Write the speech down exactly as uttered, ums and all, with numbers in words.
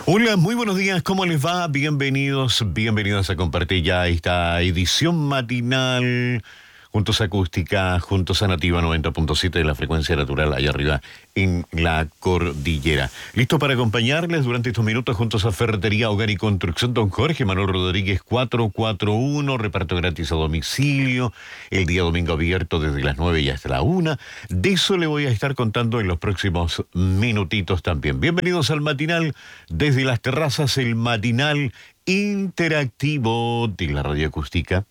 Hola, muy buenos días, ¿cómo les va? Bienvenidos, bienvenidos a compartir ya esta edición matinal Juntos Acústica, Juntos a Nativa noventa punto siete de la frecuencia natural allá arriba en la cordillera. Listo para acompañarles durante estos minutos juntos a Ferretería, Hogar y Construcción Don Jorge Manuel Rodríguez cuatrocientos cuarenta y uno, reparto gratis a domicilio, el día domingo abierto desde las nueve y hasta la una. De eso le voy a estar contando en los próximos minutitos también. Bienvenidos al matinal desde las terrazas, el matinal interactivo de la radio acústica.